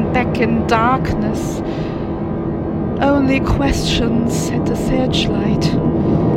back in darkness. Only questions at the searchlight.